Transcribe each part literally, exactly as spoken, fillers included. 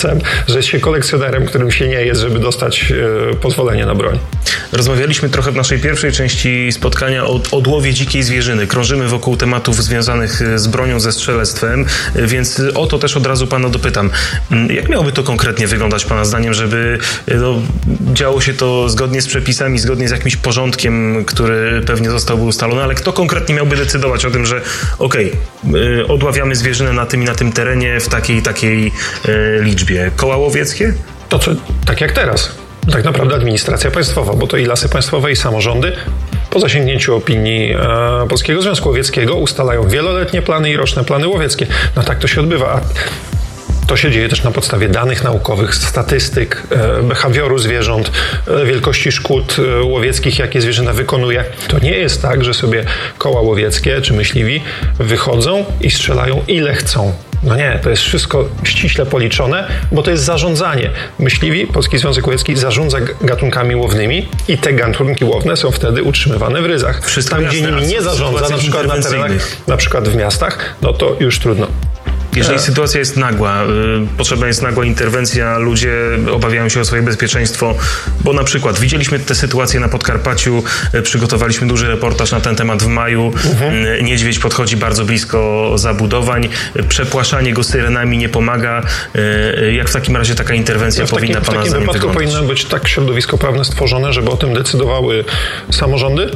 strzelcem, że jest się kolekcjonerem, którym się nie jest, żeby dostać e, pozwolenie na broń. Rozmawialiśmy trochę w naszej pierwszej części spotkania o odłowie dzikiej zwierzyny. Krążymy wokół tematów związanych z bronią, ze strzelectwem, więc o to też od razu pana dopytam. Jak miałoby to konkretnie wyglądać pana zdaniem, żeby no, działo się to zgodnie z przepisami, zgodnie z jakimś porządkiem, który pewnie zostałby ustalony, ale kto konkretnie miałby decydować o tym, że okej, okay, odławiamy zwierzynę na tym i na tym terenie w takiej i takiej e, liczbie? Koła łowieckie? To co, tak jak teraz. Tak naprawdę administracja państwowa, bo to i Lasy Państwowe, i samorządy po zasięgnięciu opinii e, Polskiego Związku Łowieckiego ustalają wieloletnie plany i roczne plany łowieckie. No tak to się odbywa. A to się dzieje też na podstawie danych naukowych, statystyk, e, behawioru zwierząt, e, wielkości szkód e, łowieckich, jakie zwierzyna wykonuje. To nie jest tak, że sobie koła łowieckie czy myśliwi wychodzą i strzelają ile chcą. No nie, to jest wszystko ściśle policzone, bo to jest zarządzanie. Myśliwi, Polski Związek Łowiecki zarządza gatunkami łownymi i te gatunki łowne są wtedy utrzymywane w ryzach. Wszystko tam, gdzie nimi nie zarządza, na przykład na terenach, na przykład w miastach, no to już trudno. Jeżeli sytuacja jest nagła, potrzebna jest nagła interwencja, ludzie obawiają się o swoje bezpieczeństwo, bo na przykład widzieliśmy tę sytuację na Podkarpaciu, przygotowaliśmy duży reportaż na ten temat w maju, mhm. niedźwiedź podchodzi bardzo blisko zabudowań, przepłaszanie go syrenami nie pomaga. Jak w takim razie taka interwencja ja powinna takim, pana zdaniem wyglądać? W takim wypadku powinno być tak środowisko prawne stworzone, żeby o tym decydowały samorządy,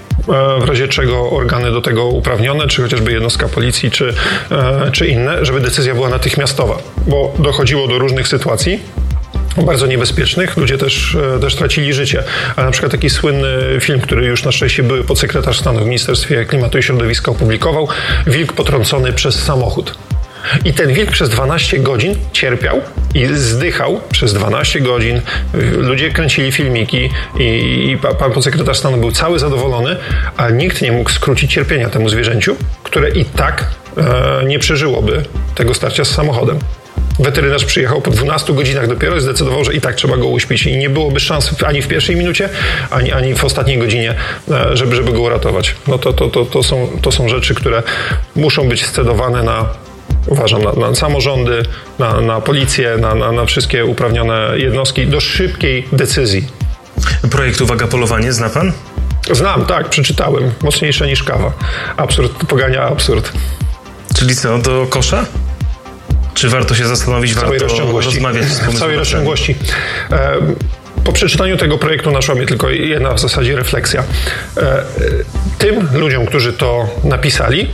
w razie czego organy do tego uprawnione, czy chociażby jednostka policji, czy, czy inne, żeby decyzja była natychmiastowa, bo dochodziło do różnych sytuacji bardzo niebezpiecznych, ludzie też, też tracili życie. Ale na przykład taki słynny film, który już na szczęście były podsekretarz stanu w Ministerstwie Klimatu i Środowiska opublikował, Wilk potrącony przez samochód. I ten wilk przez dwanaście godzin cierpiał i zdychał przez dwanaście godzin. Ludzie kręcili filmiki i, i pan podsekretarz stanu był cały zadowolony, a nikt nie mógł skrócić cierpienia temu zwierzęciu, które i tak e, nie przeżyłoby tego starcia z samochodem. Weterynarz przyjechał po dwunastu godzinach dopiero i zdecydował, że i tak trzeba go uśpić i nie byłoby szans ani w pierwszej minucie, ani, ani w ostatniej godzinie, żeby, żeby go uratować. No to, to, to, to, są, to są rzeczy, które muszą być scedowane na Uważam na, na samorządy, na, na policję, na, na, na wszystkie uprawnione jednostki do szybkiej decyzji. Projekt Uwaga Polowanie zna pan? Znam, tak, przeczytałem. Mocniejsze niż kawa. Absurd pogania absurd. Czyli co, do kosza? Czy warto się zastanowić, warto rozmawiać z W całej rozciągłości. E, po przeczytaniu tego projektu naszła mnie tylko jedna w zasadzie refleksja. E, tym ludziom, którzy to napisali,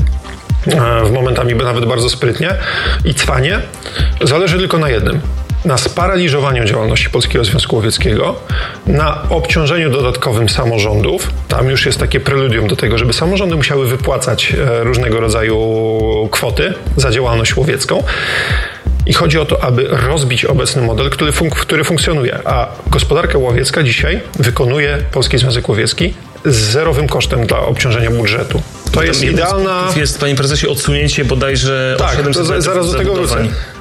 w momentami nawet bardzo sprytnie i cwanie, zależy tylko na jednym. Na sparaliżowaniu działalności Polskiego Związku Łowieckiego, na obciążeniu dodatkowym samorządów. Tam już jest takie preludium do tego, żeby samorządy musiały wypłacać różnego rodzaju kwoty za działalność łowiecką. I chodzi o to, aby rozbić obecny model, który, fun- który funkcjonuje. A gospodarka łowiecka dzisiaj wykonuje Polski Związek Łowiecki z zerowym kosztem dla obciążenia budżetu. To Tam jest idealna... Jest, panie prezesie, odsunięcie bodajże tak, o siedemset to zaraz do tego wrócę.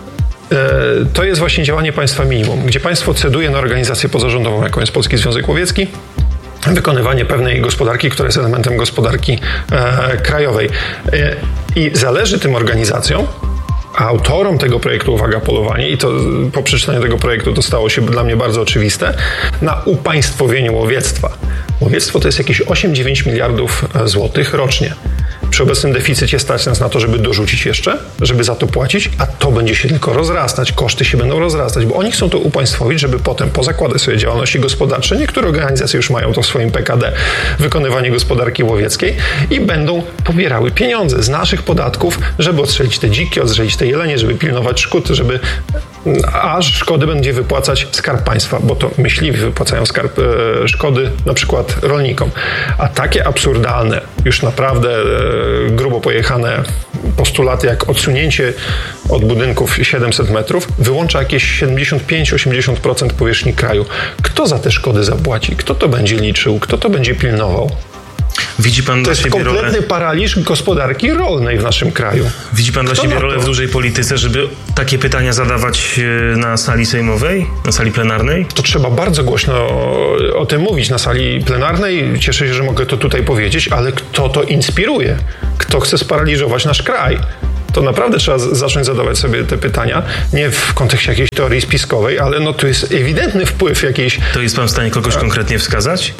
To jest właśnie działanie państwa minimum, gdzie państwo ceduje na organizację pozarządową, jaką jest Polski Związek Łowiecki, wykonywanie pewnej gospodarki, która jest elementem gospodarki e, krajowej. E, I zależy tym organizacjom, a autorom tego projektu Uwaga Polowanie, i to po przeczytaniu tego projektu to stało się dla mnie bardzo oczywiste, na upaństwowieniu łowiectwa. Łowiectwo to jest jakieś osiem do dziewięciu miliardów złotych rocznie. Przy obecnym deficycie stać nas na to, żeby dorzucić jeszcze, żeby za to płacić, a to będzie się tylko rozrastać, koszty się będą rozrastać, bo oni chcą to upaństwowić, żeby potem pozakładać sobie działalności gospodarcze. Niektóre organizacje już mają to w swoim P K D, wykonywanie gospodarki łowieckiej i będą pobierały pieniądze z naszych podatków, żeby odstrzelić te dziki, odstrzelić te jelenie, żeby pilnować szkód, żeby aż szkody będzie wypłacać Skarb Państwa, bo to myśliwi wypłacają skarb, e, szkody na przykład rolnikom. A takie absurdalne, już naprawdę e, grubo pojechane postulaty jak odsunięcie od budynków siedemset metrów wyłącza jakieś siedemdziesiąt pięć do osiemdziesięciu procent powierzchni kraju. Kto za te szkody zapłaci? Kto to będzie liczył? Kto to będzie pilnował? Widzi pan to jest kompletny rolę... paraliż gospodarki rolnej w naszym kraju. Widzi pan dla Kto siebie rolę w dużej polityce, żeby takie pytania zadawać na sali sejmowej, na sali plenarnej? To trzeba bardzo głośno o tym mówić na sali plenarnej. Cieszę się, że mogę to tutaj powiedzieć, ale kto to inspiruje? Kto chce sparaliżować nasz kraj? to naprawdę trzeba z- zacząć zadawać sobie te pytania, nie w kontekście jakiejś teorii spiskowej, ale no tu jest ewidentny wpływ jakiejś... To jest pan w stanie kogoś konkretnie wskazać?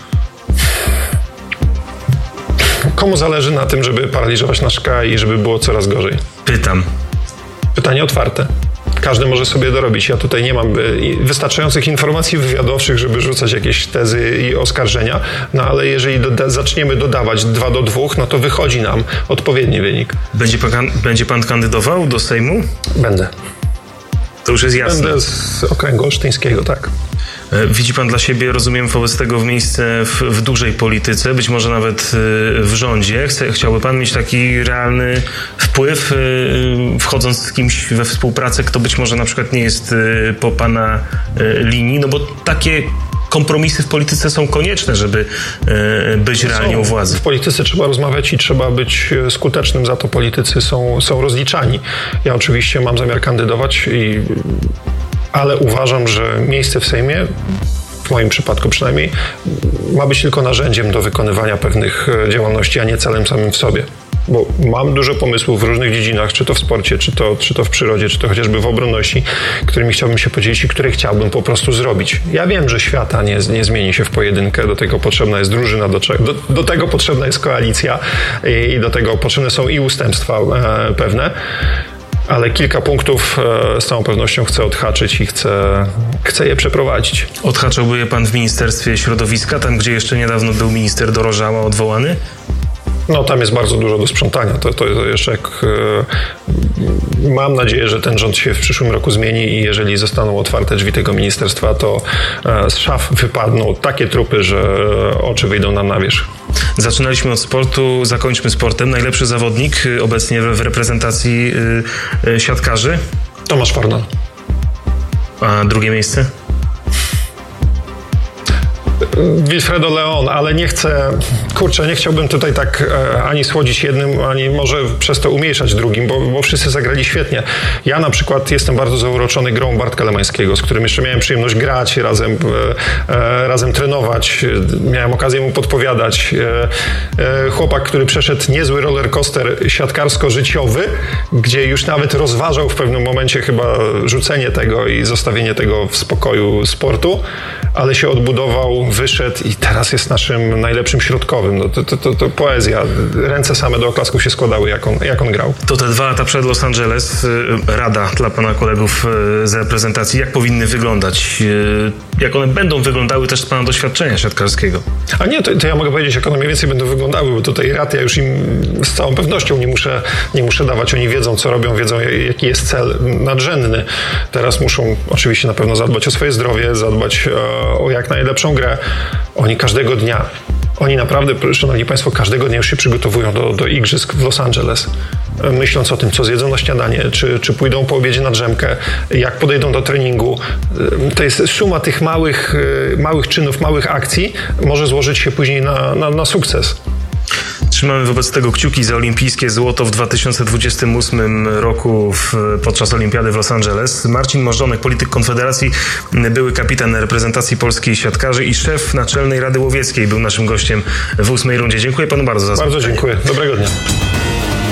Komu zależy na tym, żeby paraliżować nasz kraj i żeby było coraz gorzej? Pytam. Pytanie otwarte. Każdy może sobie dorobić. Ja tutaj nie mam wystarczających informacji wywiadowczych, żeby rzucać jakieś tezy i oskarżenia, no ale jeżeli doda- zaczniemy dodawać dwa do dwóch, no to wychodzi nam odpowiedni wynik. Będzie pan, będzie pan kandydował do Sejmu? Będę. To już jest jasne. Będę z okręgu olsztyńskiego, tak. Widzi pan dla siebie, rozumiem, wobec tego w miejsce w, w dużej polityce, być może nawet w rządzie. Chce, chciałby pan mieć taki realny wpływ, wchodząc z kimś we współpracę, kto być może na przykład nie jest po pana linii, no bo takie kompromisy w polityce są konieczne, żeby być realnie u władzy. W polityce trzeba rozmawiać i trzeba być skutecznym, za to politycy są, są rozliczani. Ja oczywiście mam zamiar kandydować i... ale uważam, że miejsce w Sejmie, w moim przypadku przynajmniej, ma być tylko narzędziem do wykonywania pewnych działalności, a nie celem samym w sobie. Bo mam dużo pomysłów w różnych dziedzinach, czy to w sporcie, czy to, czy to w przyrodzie, czy to chociażby w obronności, którymi chciałbym się podzielić i które chciałbym po prostu zrobić. Ja wiem, że świata nie, nie zmieni się w pojedynkę, do tego potrzebna jest drużyna, do, do, do tego potrzebna jest koalicja i, i do tego potrzebne są i ustępstwa e, pewne. Ale kilka punktów e, z całą pewnością chcę odhaczyć i chcę, chcę je przeprowadzić. Odhaczałby je pan w Ministerstwie Środowiska, tam gdzie jeszcze niedawno był minister Dorożała odwołany? No tam jest bardzo dużo do sprzątania. To, to, to jeszcze jak, e, mam nadzieję, że ten rząd się w przyszłym roku zmieni i jeżeli zostaną otwarte drzwi tego ministerstwa, to e, z szaf wypadną takie trupy, że oczy wyjdą nam na wierzch. Zaczynaliśmy od sportu, zakończmy sportem. Najlepszy zawodnik obecnie w reprezentacji y, y, siatkarzy? Tomasz Fornal. A drugie miejsce? Wilfredo Leon, ale nie chcę, kurczę, nie chciałbym tutaj tak e, ani słodzić jednym, ani może przez to umniejszać drugim, bo, bo wszyscy zagrali świetnie. Ja na przykład jestem bardzo zauroczony grą Bartka Lemańskiego, z którym jeszcze miałem przyjemność grać, razem, e, e, razem trenować, miałem okazję mu podpowiadać. E, e, chłopak, który przeszedł niezły rollercoaster siatkarsko-życiowy, gdzie już nawet rozważał w pewnym momencie chyba rzucenie tego i zostawienie tego w spokoju sportu, ale się odbudował, wyszedł i teraz jest naszym najlepszym środkowym. No to, to, to, to poezja. Ręce same do oklasków się składały, jak on, jak on grał. To te dwa lata przed Los Angeles. Rada dla pana kolegów z reprezentacji. Jak powinny wyglądać? Jak one będą wyglądały też z pana doświadczenia siatkarskiego? A nie, to, to ja mogę powiedzieć, jak one mniej więcej będą wyglądały, bo tutaj rad ja już im z całą pewnością nie muszę, nie muszę dawać. Oni wiedzą, co robią, wiedzą, jaki jest cel nadrzędny. Teraz muszą oczywiście na pewno zadbać o swoje zdrowie, zadbać o jak najlepszą grę. Oni każdego dnia, oni naprawdę, szanowni państwo, każdego dnia już się przygotowują do, do igrzysk w Los Angeles. Myśląc o tym, co zjedzą na śniadanie, czy, czy pójdą po obiedzie na drzemkę, jak podejdą do treningu. To jest suma tych małych, małych czynów, małych akcji może złożyć się później na, na, na sukces. Trzymamy wobec tego kciuki za olimpijskie złoto w dwa tysiące dwudziestym ósmym roku w, podczas olimpiady w Los Angeles. Marcin Możdżonek, polityk Konfederacji, były kapitan reprezentacji polskiej siatkarzy i szef Naczelnej Rady Łowieckiej, był naszym gościem w ósmej rundzie. Dziękuję panu bardzo za spotkanie. Bardzo dziękuję. Dobrego dnia.